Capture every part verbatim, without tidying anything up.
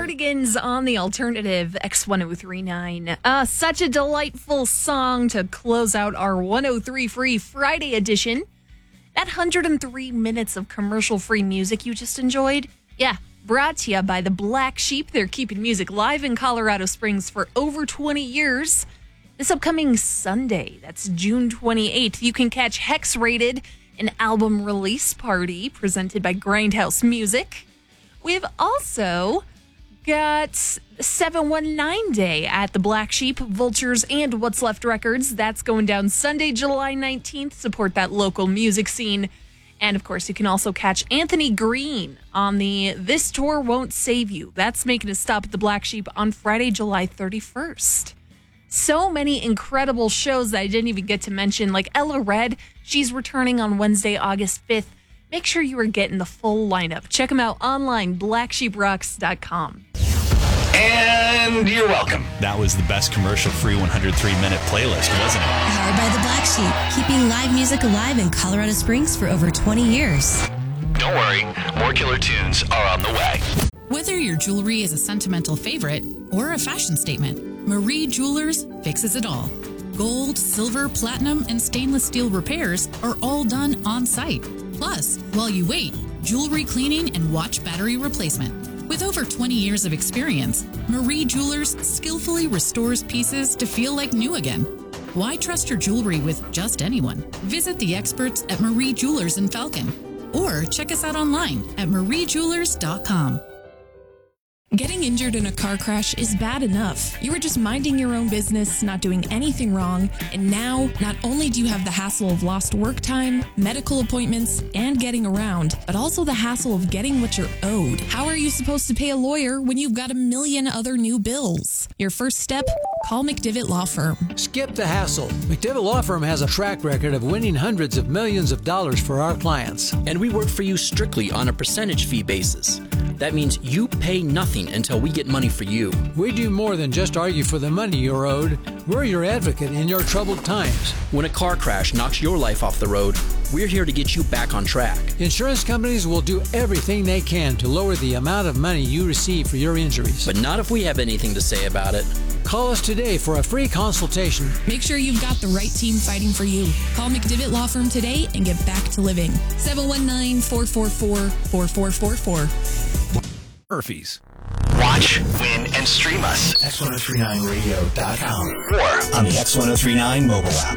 Cardigans on the alternative X ten thirty-nine. Uh, such a delightful song to close out our one oh three Free Friday edition. That one hundred three minutes of commercial-free music you just enjoyed, yeah, brought to you by the Black Sheep. They're keeping music live in Colorado Springs for over twenty years. This upcoming Sunday, that's June twenty-eighth, you can catch Hex Rated, an album release party presented by Grindhouse Music. We've also got seven one nine Day at the Black Sheep, Vultures, and What's Left Records. That's going down Sunday, July nineteenth. Support that local music scene. And, of course, you can also catch Anthony Green on the This Tour Won't Save You. That's making a stop at the Black Sheep on Friday, July thirty-first. So many incredible shows that I didn't even get to mention, like Ella Red. She's returning on Wednesday, August fifth. Make sure you are getting the full lineup. Check them out online, black sheep rocks dot com. And you're welcome. That was the best commercial-free one hundred three minute playlist, wasn't it? Powered by the Black Sheep, keeping live music alive in Colorado Springs for over twenty years. Don't worry, more killer tunes are on the way. Whether your jewelry is a sentimental favorite or a fashion statement, Marie Jewelers fixes it all. Gold, silver, platinum, and stainless steel repairs are all done on site. Plus, while you wait, jewelry cleaning and watch battery replacement. With over twenty years of experience, Marie Jewelers skillfully restores pieces to feel like new again. Why trust your jewelry with just anyone? Visit the experts at Marie Jewelers in Falcon or check us out online at marie jewelers dot com. Getting injured in a car crash is bad enough. You were just minding your own business, not doing anything wrong, and now not only do you have the hassle of lost work time, medical appointments, and getting around, but also the hassle of getting what you're owed. How are you supposed to pay a lawyer when you've got a million other new bills? Your first step? Call McDivitt Law Firm. Skip the hassle. McDivitt Law Firm has a track record of winning hundreds of millions of dollars for our clients. And we work for you strictly on a percentage fee basis. That means you pay nothing until we get money for you. We do more than just argue for the money you're owed. We're your advocate in your troubled times. When a car crash knocks your life off the road, we're here to get you back on track. Insurance companies will do everything they can to lower the amount of money you receive for your injuries. But not if we have anything to say about it. Call us today for a free consultation. Make sure you've got the right team fighting for you. Call McDivitt Law Firm today and get back to living. seven one nine, four four four, four four four four. Murphy's. Watch, win, and stream us. X ten thirty-nine radio dot com or on the X ten thirty-nine mobile app.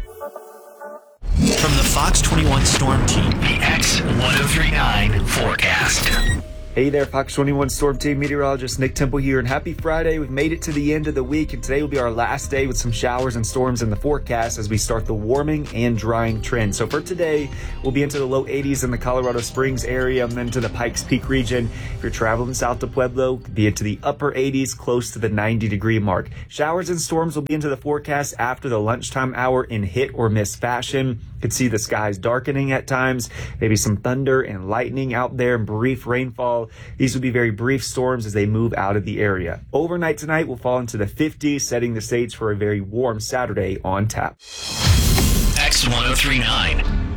From the Fox twenty-one Storm Team, the X ten thirty-nine forecast. Hey there, Fox twenty-one Storm Team meteorologist Nick Temple here, and happy Friday. We've made it to the end of the week, and today will be our last day with some showers and storms in the forecast as we start the warming and drying trend. So for today, we'll be into the low eighties in the Colorado Springs area and then to the Pikes Peak region. If you're traveling south to Pueblo, be into the upper eighties, close to the ninety degree mark. Showers and storms will be into the forecast after the lunchtime hour in hit or miss fashion. You could see the skies darkening at times, maybe some thunder and lightning out there and brief rainfall. These will be very brief storms as they move out of the area. Overnight tonight will fall into the fifties, setting the stage for a very warm Saturday on tap. X ten thirty-nine.